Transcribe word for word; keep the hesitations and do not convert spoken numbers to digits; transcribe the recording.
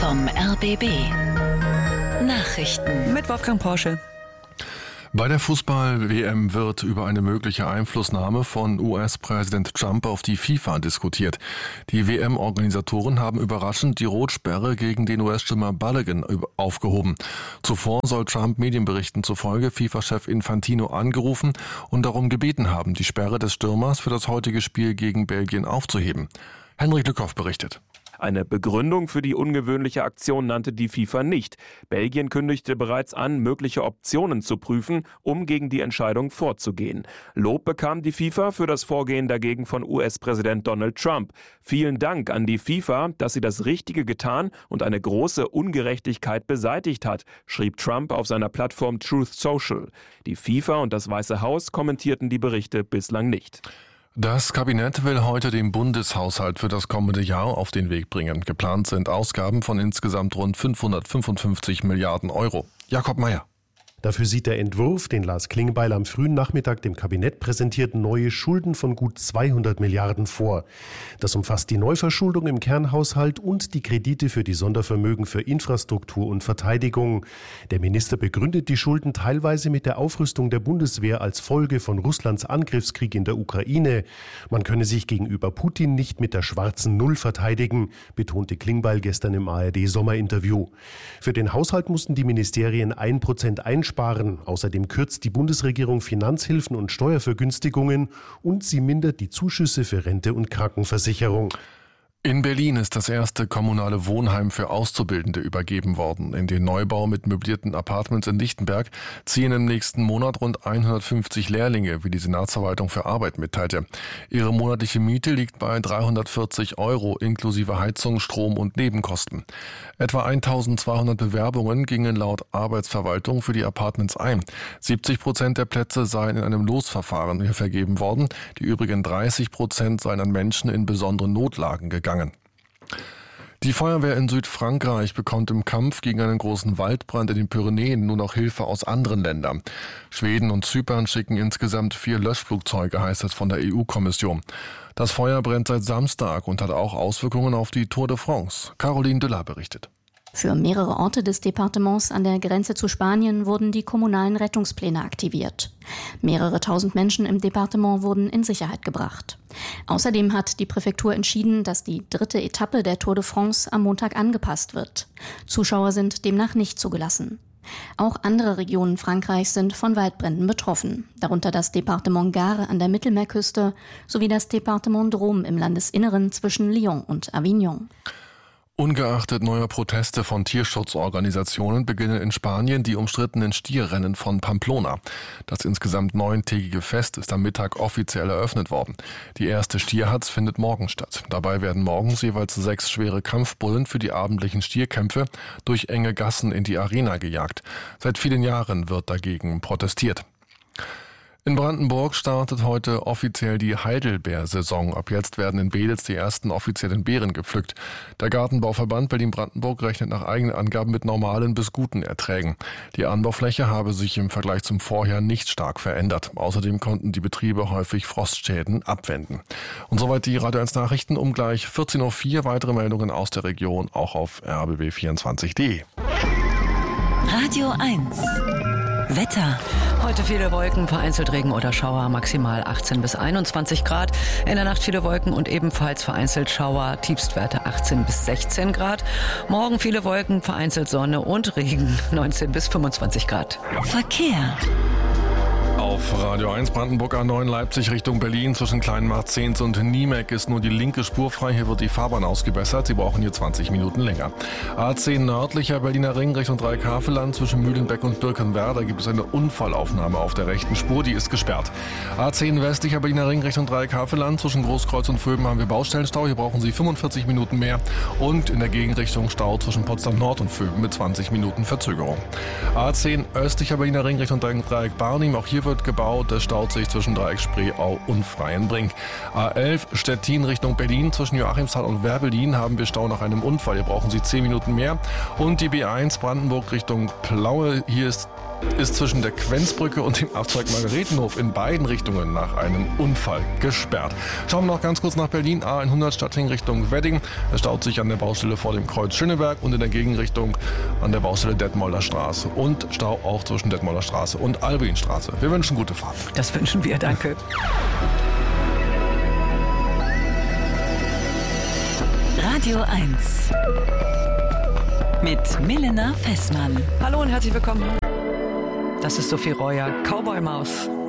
vom R B B. Nachrichten mit Wolfgang Porsche. Bei der Fußball-W M wird über eine mögliche Einflussnahme von U S-Präsident Trump auf die FIFA diskutiert. Die W M-Organisatoren haben überraschend die Rotsperre gegen den U S-Stürmer Balogun aufgehoben. Zuvor soll Trump Medienberichten zufolge FIFA-Chef Infantino angerufen und darum gebeten haben, die Sperre des Stürmers für das heutige Spiel gegen Belgien aufzuheben. Henrik Lückhoff berichtet. Eine Begründung für die ungewöhnliche Aktion nannte die FIFA nicht. Belgien kündigte bereits an, mögliche Optionen zu prüfen, um gegen die Entscheidung vorzugehen. Lob bekam die FIFA für das Vorgehen dagegen von U S-Präsident Donald Trump. Vielen Dank an die FIFA, dass sie das Richtige getan und eine große Ungerechtigkeit beseitigt hat, schrieb Trump auf seiner Plattform Truth Social. Die FIFA und das Weiße Haus kommentierten die Berichte bislang nicht. Das Kabinett will heute den Bundeshaushalt für das kommende Jahr auf den Weg bringen. Geplant sind Ausgaben von insgesamt rund fünfhundertfünfundfünfzig Milliarden Euro. Jakob Mayer. Dafür sieht der Entwurf, den Lars Klingbeil am frühen Nachmittag dem Kabinett präsentiert, neue Schulden von gut zweihundert Milliarden vor. Das umfasst die Neuverschuldung im Kernhaushalt und die Kredite für die Sondervermögen für Infrastruktur und Verteidigung. Der Minister begründet die Schulden teilweise mit der Aufrüstung der Bundeswehr als Folge von Russlands Angriffskrieg in der Ukraine. Man könne sich gegenüber Putin nicht mit der schwarzen Null verteidigen, betonte Klingbeil gestern im A R D-Sommerinterview. Für den Haushalt mussten die Ministerien ein Prozent einsparen. Sparen. Außerdem kürzt die Bundesregierung Finanzhilfen und Steuervergünstigungen und sie mindert die Zuschüsse für Rente und Krankenversicherung. In Berlin ist das erste kommunale Wohnheim für Auszubildende übergeben worden. In den Neubau mit möblierten Apartments in Lichtenberg ziehen im nächsten Monat rund hundertfünfzig Lehrlinge, wie die Senatsverwaltung für Arbeit mitteilte. Ihre monatliche Miete liegt bei dreihundertvierzig Euro inklusive Heizung, Strom und Nebenkosten. Etwa eintausendzweihundert Bewerbungen gingen laut Arbeitsverwaltung für die Apartments ein. siebzig Prozent der Plätze seien in einem Losverfahren vergeben worden. Die übrigen dreißig Prozent seien an Menschen in besonderen Notlagen gegangen. Die Feuerwehr in Südfrankreich bekommt im Kampf gegen einen großen Waldbrand in den Pyrenäen nun auch Hilfe aus anderen Ländern. Schweden und Zypern schicken insgesamt vier Löschflugzeuge, heißt es von der E U-Kommission. Das Feuer brennt seit Samstag und hat auch Auswirkungen auf die Tour de France. Caroline Düller berichtet. Für mehrere Orte des Departements an der Grenze zu Spanien wurden die kommunalen Rettungspläne aktiviert. Mehrere tausend Menschen im Departement wurden in Sicherheit gebracht. Außerdem hat die Präfektur entschieden, dass die dritte Etappe der Tour de France am Montag angepasst wird. Zuschauer sind demnach nicht zugelassen. Auch andere Regionen Frankreichs sind von Waldbränden betroffen, darunter das Departement Gard an der Mittelmeerküste sowie das Departement Drôme im Landesinneren zwischen Lyon und Avignon. Ungeachtet neuer Proteste von Tierschutzorganisationen beginnen in Spanien die umstrittenen Stierrennen von Pamplona. Das insgesamt neuntägige Fest ist am Mittag offiziell eröffnet worden. Die erste Stierhatz findet morgen statt. Dabei werden morgens jeweils sechs schwere Kampfbullen für die abendlichen Stierkämpfe durch enge Gassen in die Arena gejagt. Seit vielen Jahren wird dagegen protestiert. In Brandenburg startet heute offiziell die Heidelbeersaison. Ab jetzt werden in Beelitz die ersten offiziellen Beeren gepflückt. Der Gartenbauverband Berlin-Brandenburg rechnet nach eigenen Angaben mit normalen bis guten Erträgen. Die Anbaufläche habe sich im Vergleich zum Vorjahr nicht stark verändert. Außerdem konnten die Betriebe häufig Frostschäden abwenden. Und soweit die Radio eins Nachrichten um gleich vierzehn Uhr vier. Weitere Meldungen aus der Region auch auf r b b vierundzwanzig punkt de. Radio eins Wetter. Heute viele Wolken, vereinzelt Regen oder Schauer, maximal achtzehn bis einundzwanzig Grad. In der Nacht viele Wolken und ebenfalls vereinzelt Schauer, Tiefstwerte achtzehn bis sechzehn Grad. Morgen viele Wolken, vereinzelt Sonne und Regen, neunzehn bis fünfundzwanzig Grad. Verkehr. Auf Radio eins Brandenburg A neun Leipzig Richtung Berlin zwischen Kleinmarzens und Niemek ist nur die linke Spur frei. Hier wird die Fahrbahn ausgebessert. Sie brauchen hier zwanzig Minuten länger. A zehn nördlicher Berliner Ring Richtung Dreieckhaveland zwischen Mühlenbeck und Birkenwerder gibt es eine Unfallaufnahme auf der rechten Spur. Die ist gesperrt. A zehn westlicher Berliner Ring Richtung Dreieckhaveland zwischen Großkreuz und Vöben haben wir Baustellenstau. Hier brauchen Sie fünfundvierzig Minuten mehr. Und in der Gegenrichtung Stau zwischen Potsdam Nord und Vöben mit zwanzig Minuten Verzögerung. A zehn östlicher Berliner Ring Richtung Dreieck Barnim. Auch hier wird gebaut. Es staut sich zwischen Dreieck Spreeau und Freienbrink. A elf Stettin Richtung Berlin. Zwischen Joachimsthal und Werbelin haben wir Stau nach einem Unfall. Hier brauchen Sie zehn Minuten mehr. Und die B eins Brandenburg Richtung Plaue. Hier ist ist zwischen der Quenzbrücke und dem Abzweig Margaretenhof in beiden Richtungen nach einem Unfall gesperrt. Schauen wir noch ganz kurz nach Berlin. A hundert Stadtring Richtung Wedding. Es staut sich an der Baustelle vor dem Kreuz Schöneberg und in der Gegenrichtung an der Baustelle Detmolder Straße. Und Stau auch zwischen Detmolder Straße und Albinstraße. Wir wünschen gute Fahrt. Das wünschen wir, danke. Radio eins mit Milena Fessmann. Hallo und herzlich willkommen. Das ist Sophie Reuer, Cowboy Maus.